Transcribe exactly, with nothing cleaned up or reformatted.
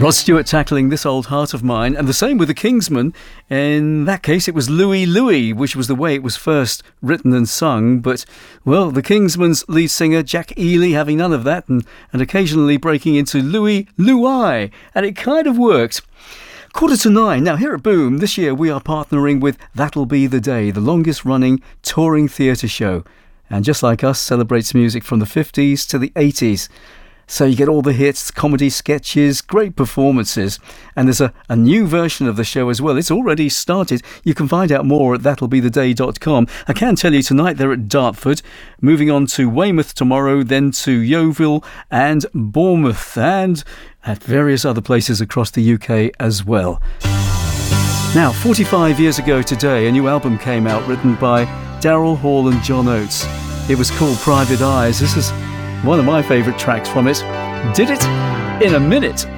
Rod Stewart tackling This Old Heart of Mine, and the same with the Kingsmen. In that case, it was Louie Louie, which was the way it was first written and sung. But, well, the Kingsmen's lead singer, Jack Ely, having none of that and, and occasionally breaking into Louie Louie, and it kind of worked. Quarter to nine. Now, here at Boom, this year we are partnering with That'll Be the Day, the longest-running touring theatre show. And just like us, celebrates music from the fifties to the eighties. So you get all the hits, comedy sketches, great performances. And there's a, a new version of the show as well. It's already started. You can find out more at that'll be the day dot com. I can tell you tonight they're at Dartford, moving on to Weymouth tomorrow, then to Yeovil and Bournemouth, and at various other places across the U K as well. Now, forty-five years ago today, a new album came out written by Daryl Hall and John Oates. It was called Private Eyes. This is one of my favourite tracks from it. Did It in a Minute.